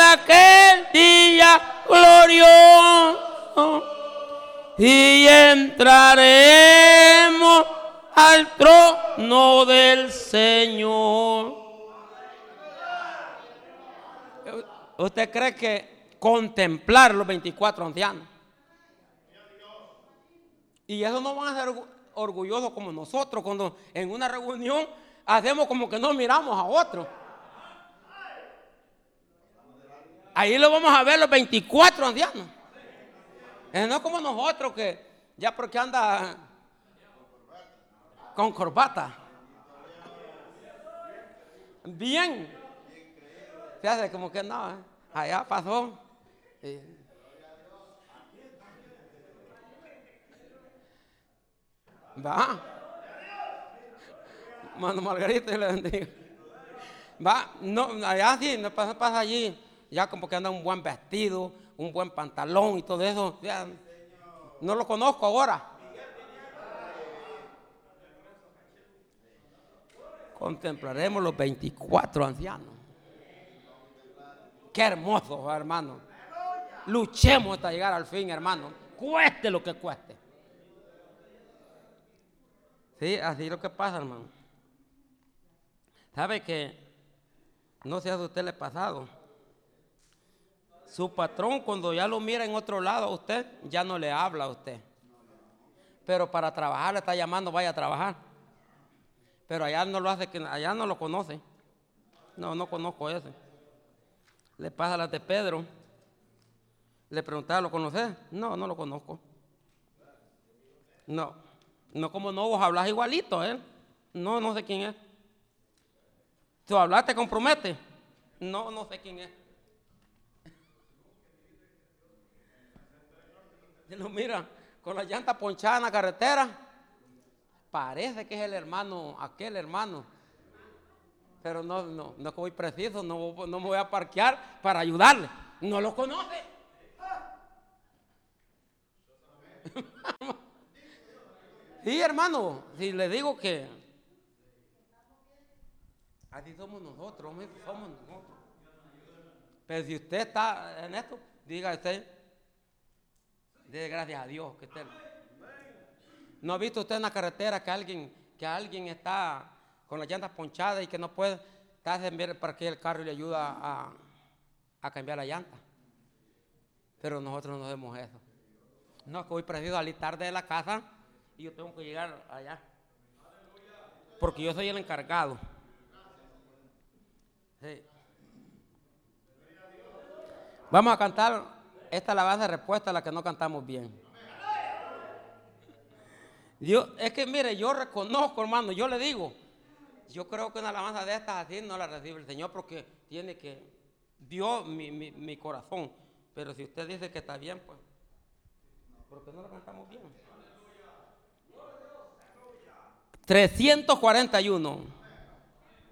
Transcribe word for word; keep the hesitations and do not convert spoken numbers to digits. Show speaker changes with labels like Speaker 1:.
Speaker 1: aquel día glorioso y entraremos al trono del Señor. ¿Usted cree que contemplar los veinticuatro ancianos? Y eso no van a ser orgullosos como nosotros cuando en una reunión hacemos como que no miramos a otro. Ahí lo vamos a ver los veinticuatro ancianos. No es como nosotros que ya porque anda con corbata. Bien. Se hace como que no, ¿eh? Allá pasó. Y va. Mano Margarita, le bendiga. Va, no, allá sí, no pasa, pasa allí. Ya como que anda un buen vestido, un buen pantalón y todo eso. Ya, no lo conozco ahora. Contemplaremos los veinticuatro ancianos. Qué hermoso, hermano. Luchemos hasta llegar al fin, hermano. Cueste lo que cueste. Sí, así es lo que pasa, hermano. ¿Sabe que? No sé si a usted le ha pasado. Su patrón, cuando ya lo mira en otro lado a usted, ya no le habla a usted. Pero para trabajar le está llamando, vaya a trabajar. Pero allá no lo hace, que allá no lo conoce. No, no conozco ese. Le pasa a las de Pedro. Le preguntaba, ¿lo conoces? No, no lo conozco. No, no como no vos hablas igualito, ¿eh? No, no sé quién es. ¿Tú hablas, te compromete? No, no sé quién es. No, mira, con la llanta ponchada en la carretera, parece que es el hermano, aquel hermano. Pero no, no, no que voy preciso, no, no me voy a parquear para ayudarle. No lo conoce. Sí, hermano, si le digo que así somos nosotros, somos nosotros. Pero si usted está en esto, diga usted, dé gracias a Dios que usted. ¿No ha visto usted en la carretera que alguien, que alguien está con las llantas ponchadas y que no puede, está haciendo para que el carro le ayuda a, a cambiar la llanta? Pero nosotros no hacemos eso. No, que voy preciso salir tarde de la casa y yo tengo que llegar allá. Porque yo soy el encargado. Sí. Vamos a cantar esta alabanza de respuesta a la que no cantamos bien. Yo, es que mire, yo reconozco, hermano, yo le digo, yo creo que una alabanza de estas así no la recibe el Señor porque tiene que, dio mi, mi, mi corazón. Pero si usted dice que está bien, pues, ¿por qué no la cantamos bien? trescientos cuarenta y uno.